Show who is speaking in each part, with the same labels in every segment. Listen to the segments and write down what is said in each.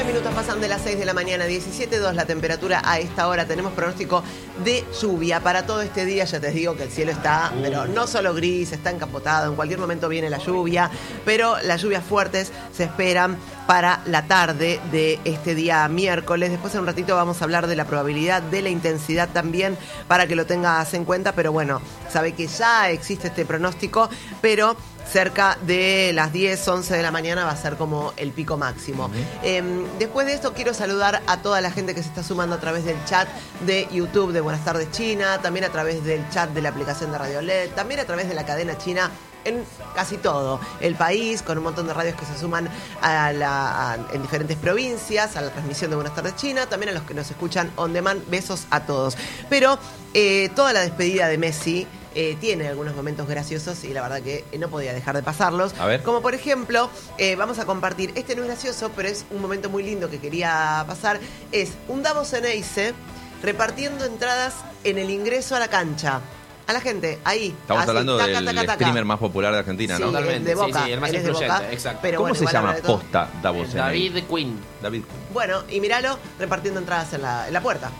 Speaker 1: minutos pasan de las 6 de la mañana, 17:02 la temperatura a esta hora. Tenemos pronóstico de lluvia para todo este día. Ya te digo que el cielo está, pero no solo gris, está encapotado. En cualquier momento viene la lluvia, pero las lluvias fuertes se esperan para la tarde de este día miércoles. Después en un ratito vamos a hablar de la probabilidad, de la intensidad también, para que lo tengas en cuenta. Pero bueno, sabe que ya existe este pronóstico, pero cerca de las 10, 11 de la mañana va a ser como el pico máximo. Después de esto quiero saludar a toda la gente que se está sumando a través del chat de YouTube de Buenas Tardes China, también a través del chat de la aplicación de Radio LED, también a través de la cadena china en casi todo el país, con un montón de radios que se suman en diferentes provincias a la transmisión de Buenas Tardes China, también a los que nos escuchan on demand. Besos a todos. Pero toda la despedida de Messi tiene algunos momentos graciosos y la verdad que no podía dejar de pasarlos.
Speaker 2: A ver.
Speaker 1: Como por ejemplo, vamos a compartir, este no es gracioso, pero es un momento muy lindo que quería pasar, es un Davos Ceneice repartiendo entradas en el ingreso a la cancha. A la gente, ahí.
Speaker 2: Estamos hablando del streamer más popular de Argentina,
Speaker 1: sí,
Speaker 2: ¿no?
Speaker 1: De Boca.
Speaker 3: Sí, el más influyente, exacto.
Speaker 1: Pero
Speaker 2: ¿Cómo
Speaker 1: bueno,
Speaker 2: se llama posta Davos?
Speaker 3: David Quinn.
Speaker 2: David.
Speaker 1: Bueno, y míralo repartiendo entradas en la puerta.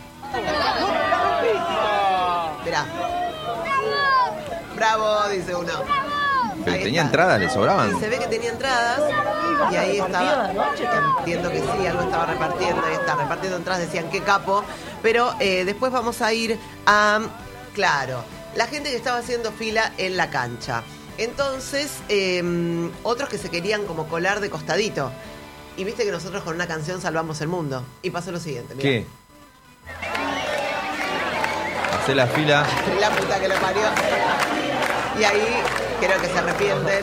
Speaker 1: Mirá. ¡Bravo! Dice uno.
Speaker 2: Pero
Speaker 1: Ahí
Speaker 2: tenía
Speaker 1: está.
Speaker 2: entradas, le sobraban.
Speaker 1: Y se ve que tenía entradas y ahí estaba. Entiendo que sí, algo estaba repartiendo. Ahí está, repartiendo entradas, decían qué capo. Pero después vamos a ir a. Claro, la gente que estaba haciendo fila en la cancha. Entonces, otros que se querían como colar de costadito. Y viste que nosotros con una canción salvamos el mundo. Y pasó lo siguiente, mirá.
Speaker 2: ¿Qué? Hacé la fila.
Speaker 1: La puta que lo parió. Y ahí creo que se arrepienten.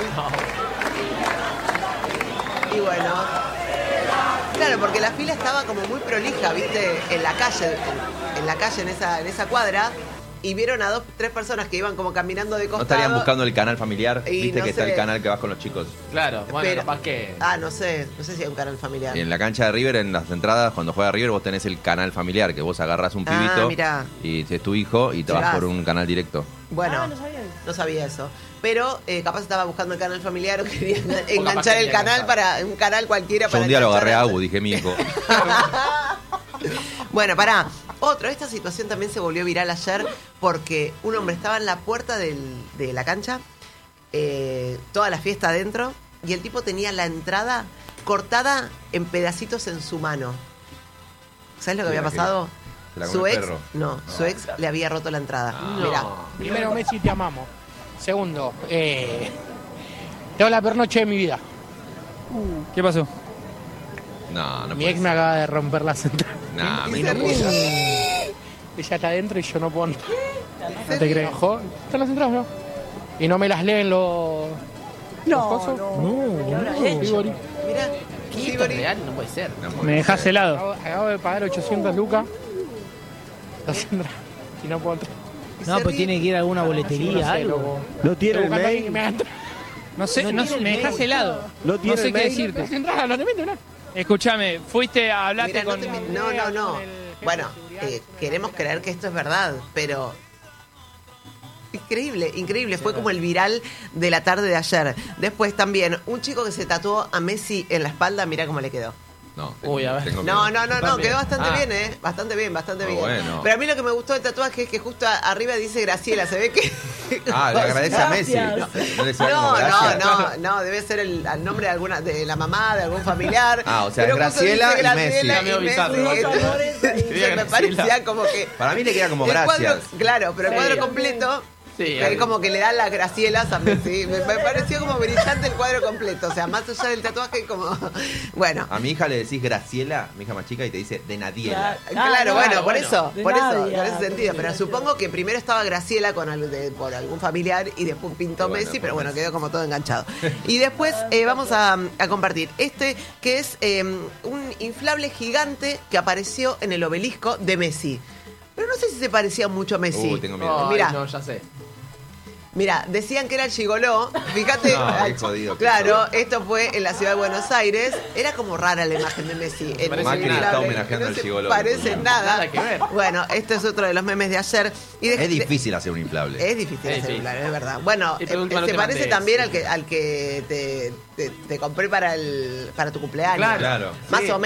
Speaker 1: Y bueno. Claro, porque la fila estaba como muy prolija, viste, en la calle, en esa cuadra. Y vieron a 2, 3 personas que iban como caminando de costado.
Speaker 2: ¿No estarían buscando el canal familiar?
Speaker 1: Y
Speaker 2: Viste
Speaker 1: no
Speaker 2: que está
Speaker 1: sé.
Speaker 2: el canal que vas con los chicos.
Speaker 3: Claro, bueno,
Speaker 1: Pero-
Speaker 3: capaz que...
Speaker 1: No sé si hay un canal familiar.
Speaker 2: En la cancha de River, en las entradas, cuando juega River, vos tenés el canal familiar, que vos agarrás un pibito
Speaker 1: mirá.
Speaker 2: y es tu hijo y te vas
Speaker 1: Llegás.
Speaker 2: por un canal directo.
Speaker 1: Bueno, no sabía eso. Pero capaz estaba buscando el canal familiar o quería
Speaker 3: capaz
Speaker 1: enganchar el
Speaker 3: quería
Speaker 1: canal
Speaker 3: enganchar.
Speaker 1: para un canal cualquiera.
Speaker 2: Yo
Speaker 1: para
Speaker 2: un día lo agarré a
Speaker 1: enganchar
Speaker 2: Agu, dije mi hijo.
Speaker 1: Bueno, pará. Esta situación también se volvió viral ayer porque un hombre estaba en la puerta de la cancha, toda la fiesta adentro, y el tipo tenía la entrada cortada en pedacitos en su mano. ¿Sabes lo que había pasado?
Speaker 2: ¿Se la
Speaker 1: Su
Speaker 2: comió el
Speaker 1: ex,
Speaker 2: perro?
Speaker 1: su ex le había roto la entrada.
Speaker 3: No.
Speaker 1: Mirá.
Speaker 4: Primero, Messi, te amamos. Segundo, tengo la peor noche de mi vida.
Speaker 5: ¿Qué pasó?
Speaker 2: No, no
Speaker 4: Mi
Speaker 2: puede
Speaker 4: ex me
Speaker 2: ser.
Speaker 4: acaba de romper la central.
Speaker 2: No,
Speaker 1: Y
Speaker 2: me
Speaker 1: se
Speaker 2: no puedo
Speaker 1: ríe.
Speaker 2: ser.
Speaker 4: Ella está adentro y yo no puedo entrar.
Speaker 1: ¿En
Speaker 4: ¿No te crees?
Speaker 1: serio?
Speaker 4: ¿Jo? ¿Están las entradas, no? Y no me las leen los... ¿Los no. Figuri.
Speaker 1: Mirá.
Speaker 3: ¿Qué?
Speaker 1: Sí,
Speaker 3: ¿Esto es
Speaker 1: Bori.
Speaker 3: real? No puede ser.
Speaker 2: No puede
Speaker 5: Me dejás
Speaker 2: ser.
Speaker 5: helado.
Speaker 4: Acabo de pagar 800 lucas. Las entradas. Y no puedo entrar.
Speaker 1: Y
Speaker 6: No,
Speaker 1: se
Speaker 6: pues
Speaker 1: ríe.
Speaker 6: tiene que ir a alguna
Speaker 4: No
Speaker 6: boletería,
Speaker 4: sé,
Speaker 6: algo.
Speaker 4: loco.
Speaker 7: ¿No tiene
Speaker 4: Estoy
Speaker 7: el
Speaker 4: buscando a alguien que
Speaker 7: mail?
Speaker 4: me haga entrar.
Speaker 5: No sé,
Speaker 6: No
Speaker 5: no,
Speaker 6: tiene el
Speaker 5: me
Speaker 6: mail.
Speaker 5: dejás helado.
Speaker 7: ¿No tiene
Speaker 5: No sé
Speaker 7: el
Speaker 5: qué
Speaker 7: mail?
Speaker 5: decirte.
Speaker 4: Las entradas, las deben tener.
Speaker 5: Escúchame, fuiste a hablarte
Speaker 1: Mirá,
Speaker 5: con...
Speaker 1: No. Bueno, queremos creer que esto es verdad, pero increíble. Fue como el viral de la tarde de ayer. Después también, un chico que se tatuó a Messi en la espalda, mirá cómo le quedó.
Speaker 2: No,
Speaker 3: Uy, a ver.
Speaker 2: tengo
Speaker 1: No,
Speaker 2: miedo.
Speaker 1: quedó bastante
Speaker 3: Ah.
Speaker 1: bien, Bastante bien.
Speaker 2: Muy bueno.
Speaker 1: Pero a mí lo que me gustó del tatuaje es que justo arriba dice Graciela, se ve que...
Speaker 2: Ah, le agradece a Messi.
Speaker 6: Gracias.
Speaker 2: No le decía como gracias.
Speaker 1: No, debe ser el nombre de la mamá, de algún familiar.
Speaker 2: Ah, o sea,
Speaker 1: Pero justo
Speaker 2: Graciela
Speaker 1: dice
Speaker 2: y Messi.
Speaker 3: Medio bizarro.
Speaker 1: Entonces, me parecía como que...
Speaker 2: Para mí le queda como
Speaker 1: el cuadro,
Speaker 2: gracias.
Speaker 1: claro, pero el
Speaker 3: Sí.
Speaker 1: cuadro completo...
Speaker 3: Sí,
Speaker 1: que como que le dan las gracielas a Messi. Me pareció como brillante el cuadro completo. O sea, más allá del tatuaje, como... Bueno,
Speaker 2: A mi hija le decís Graciela, mi hija más chica, y te dice de Nadiela.
Speaker 1: claro,
Speaker 6: no,
Speaker 1: por
Speaker 3: bueno,
Speaker 1: eso,
Speaker 6: de
Speaker 1: por
Speaker 6: Nadia.
Speaker 1: ese sentido. Pero supongo que primero estaba Graciela por algún familiar y después pintó
Speaker 2: Bueno,
Speaker 1: Messi,
Speaker 2: por
Speaker 1: pero bueno,
Speaker 2: Messi.
Speaker 1: quedó como todo enganchado. Y después vamos a compartir que es un inflable gigante que apareció en el obelisco de Messi. Pero no sé si se parecía mucho a Messi.
Speaker 2: Tengo miedo.
Speaker 3: Ay,
Speaker 1: Mirá.
Speaker 3: no, ya sé.
Speaker 1: Mira, decían que era el gigoló. Fíjate.
Speaker 2: No, qué jodido, qué
Speaker 1: Claro,
Speaker 2: jodido.
Speaker 1: esto fue en la ciudad de Buenos Aires. Era como rara la imagen de Messi. En
Speaker 3: Parece
Speaker 1: ese
Speaker 3: Macri
Speaker 1: inflable.
Speaker 2: está homenajeando
Speaker 1: No
Speaker 2: al
Speaker 1: se
Speaker 2: gigoló.
Speaker 1: parece nada.
Speaker 3: Nada que ver.
Speaker 1: Bueno, este es otro de los memes de ayer. Y
Speaker 2: Es difícil hacer un inflable.
Speaker 1: Es difícil
Speaker 3: Es
Speaker 1: hacer
Speaker 3: difícil.
Speaker 1: inflable, es verdad. Bueno,
Speaker 3: Y pregunta, no
Speaker 1: se
Speaker 3: te
Speaker 1: parece
Speaker 3: mandes.
Speaker 1: también al que te compré para tu cumpleaños.
Speaker 3: Claro.
Speaker 2: Claro.
Speaker 1: Más
Speaker 3: Sí.
Speaker 1: o menos.